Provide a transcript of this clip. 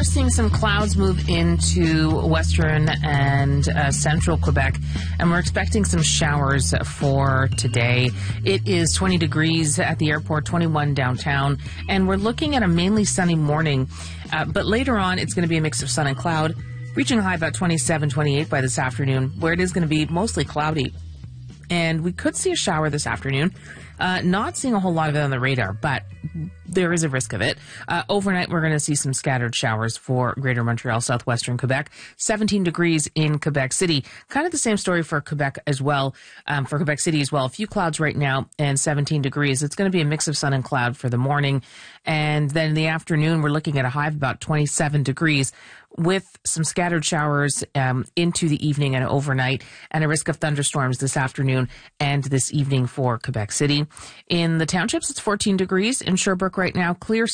seeing some clouds move into western and central Quebec, and we're expecting some showers for today. It is 20 degrees at the airport, 21 downtown, and we're looking at a mainly sunny morning. But later on, it's going to be a mix of sun and cloud, reaching a high about 27, 28 by this afternoon, where it is going to be mostly cloudy. And we could see a shower this afternoon. Not seeing a whole lot of it on the radar, but there is a risk of it. Overnight, we're going to see some scattered showers for Greater Montreal, southwestern Quebec. 17 degrees in Quebec City. Kind of the same story for Quebec as well, for Quebec City as well. A few clouds right now and 17 degrees. It's going to be a mix of sun and cloud for the morning. And then in the afternoon, we're looking at a high of about 27 degrees with some scattered showers into the evening and overnight, and a risk of thunderstorms this afternoon and this evening for Quebec City. In the townships, it's 14 degrees. In Sherbrooke right now, clear